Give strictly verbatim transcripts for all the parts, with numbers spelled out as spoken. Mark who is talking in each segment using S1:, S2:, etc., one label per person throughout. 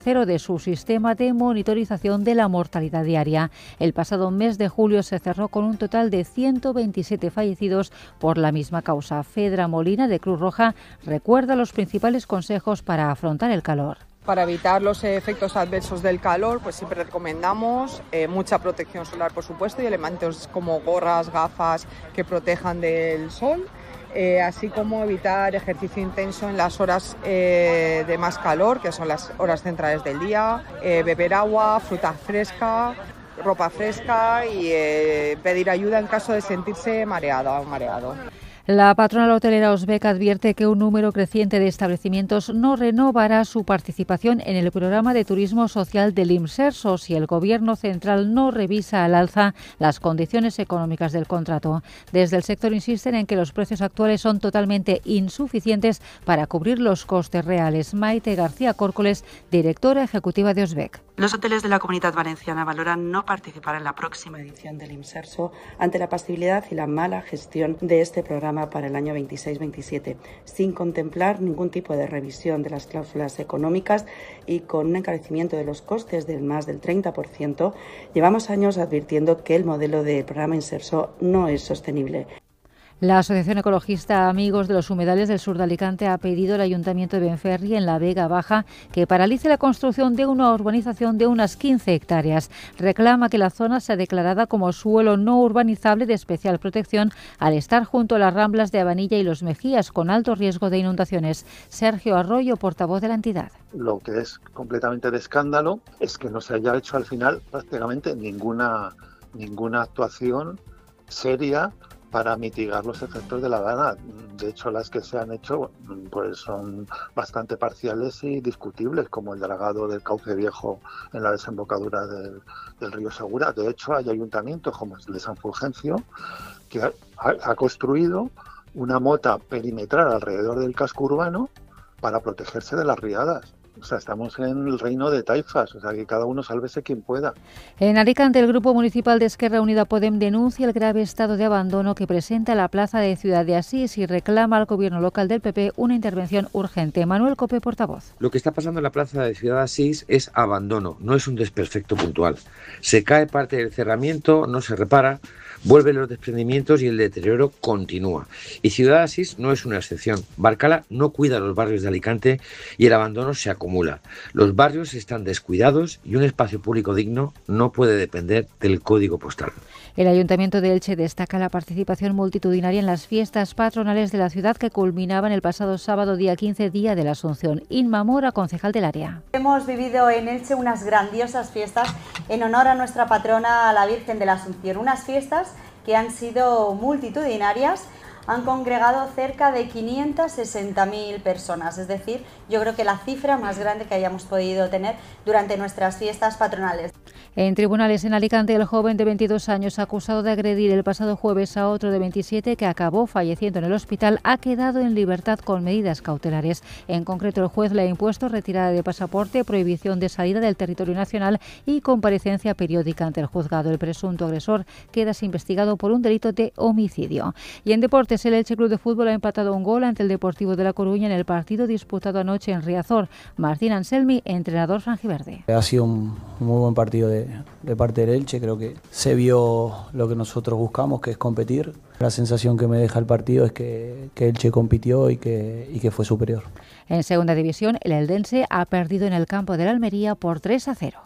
S1: cero de su sistema de monitorización de la mortalidad diaria. El pasado mes de julio se cerró con un total de ciento veintisiete fallecidos por la misma causa. Fedra Molina, de Cruz Roja, recuerda los principales consejos para afrontar el calor.
S2: Para evitar los efectos adversos del calor, pues siempre recomendamos eh, mucha protección solar, por supuesto, y elementos como gorras, gafas que protejan del sol. Eh, así como evitar ejercicio intenso en las horas eh, de más calor, que son las horas centrales del día, eh, beber agua, fruta fresca, ropa fresca y eh, pedir ayuda en caso de sentirse mareada o mareado.
S1: La patronal hotelera Osbec advierte que un número creciente de establecimientos no renovará su participación en el programa de turismo social del Imserso si el Gobierno central no revisa al alza las condiciones económicas del contrato. Desde el sector insisten en que los precios actuales son totalmente insuficientes para cubrir los costes reales. Maite García Córcoles, directora ejecutiva de Osbec.
S3: Los hoteles de la Comunitat Valenciana valoran no participar en la próxima edición del Imserso ante la pasibilidad y la mala gestión de este programa para el año veintiséis veintisiete, sin contemplar ningún tipo de revisión de las cláusulas económicas y con un encarecimiento de los costes del más del treinta por ciento. Llevamos años advirtiendo que el modelo de programa Imserso no es sostenible.
S1: La Asociación Ecologista Amigos de los Humedales del Sur de Alicante ha pedido al Ayuntamiento de Benferri, en la Vega Baja, que paralice la construcción de una urbanización de unas quince hectáreas. Reclama que la zona sea declarada como suelo no urbanizable de especial protección al estar junto a las ramblas de Abanilla y Los Mejías, con alto riesgo de inundaciones. Sergio Arroyo, portavoz de la entidad.
S4: Lo que es completamente de escándalo es que no se haya hecho al final prácticamente ninguna, ninguna actuación seria para mitigar los efectos de la dana. De hecho, las que se han hecho pues son bastante parciales y discutibles, como el dragado del Cauce Viejo en la desembocadura del, del río Segura. De hecho, hay ayuntamientos como el de San Fulgencio que ha, ha construido una mota perimetral alrededor del casco urbano para protegerse de las riadas. O sea, estamos en el reino de taifas, o sea, que cada uno sálvese quien pueda.
S1: En Alicante, el Grupo Municipal de Esquerra Unida Podem denuncia el grave estado de abandono que presenta la plaza de Ciudad de Asís y reclama al gobierno local del P P una intervención urgente. Manuel Cope, portavoz.
S5: Lo que está pasando en la plaza de Ciudad de Asís es abandono, no es un desperfecto puntual. Se cae parte del cerramiento, no se repara, vuelven los desprendimientos y el deterioro continúa. Y Ciudad de Asís no es una excepción. Barcala no cuida los barrios de Alicante y el abandono se acumula. Los barrios están descuidados y un espacio público digno no puede depender del código postal.
S1: El Ayuntamiento de Elche destaca la participación multitudinaria en las fiestas patronales de la ciudad que culminaban el pasado sábado día quince, día de la Asunción. Inma Mora, concejal del área.
S6: Hemos vivido en Elche unas grandiosas fiestas en honor a nuestra patrona, a la Virgen de la Asunción. Unas fiestas que han sido multitudinarias, han congregado cerca de quinientas sesenta mil personas, es decir, yo creo que la cifra más grande que hayamos podido tener durante nuestras fiestas patronales.
S1: En tribunales en Alicante, el joven de veintidós años acusado de agredir el pasado jueves a otro de veintisiete que acabó falleciendo en el hospital ha quedado en libertad con medidas cautelares. En concreto, el juez le ha impuesto retirada de pasaporte, prohibición de salida del territorio nacional y comparecencia periódica ante el juzgado. El presunto agresor queda investigado por un delito de homicidio. Y en deportes, el Elche Club de Fútbol ha empatado un gol ante el Deportivo de La Coruña en el partido disputado anoche en Riazor. Martín Anselmi, entrenador franjiverde.
S7: Ha sido un muy buen partido de, de parte del Elche, creo que se vio lo que nosotros buscamos, que es competir. La sensación que me deja el partido es que, que Elche compitió y que, y que fue superior.
S1: En segunda división, el eldense ha perdido en el campo de la Almería por tres a cero.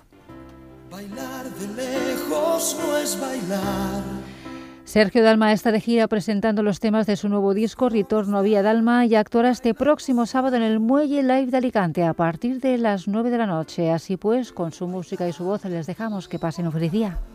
S8: Bailar de lejos no es bailar.
S1: Sergio Dalma está de gira presentando los temas de su nuevo disco Ritorno a Vía Dalma y actuará este próximo sábado en el Muelle Live de Alicante a partir de las nueve de la noche. Así pues, con su música y su voz les dejamos que pasen un feliz día.